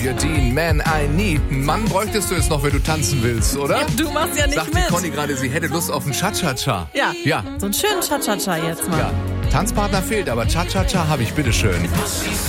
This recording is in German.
You're Dean, Man I Need. Einen Mann bräuchtest du jetzt noch, wenn du tanzen willst, oder? Ja, du machst ja nicht Sagt mit. die Conny gerade, sie hätte Lust auf einen Cha-Cha-Cha. Ja, so einen schönen Cha-Cha-Cha jetzt mal. Ja. Tanzpartner fehlt, aber Cha-Cha-Cha habe ich, bitteschön.